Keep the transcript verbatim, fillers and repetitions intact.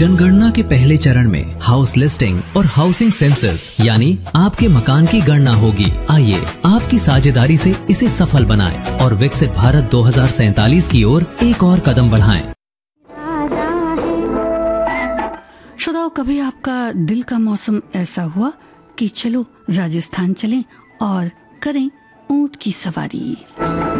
जनगणना के पहले चरण में हाउस लिस्टिंग और हाउसिंग सेंसस यानी आपके मकान की गणना होगी। आइए आपकी साझेदारी से इसे सफल बनाएं और विकसित भारत दो हज़ार सैतालीस की ओर एक और कदम बढ़ाएं। श्रोताओ, कभी आपका दिल का मौसम ऐसा हुआ कि चलो राजस्थान चलें और करें ऊंट की सवारी।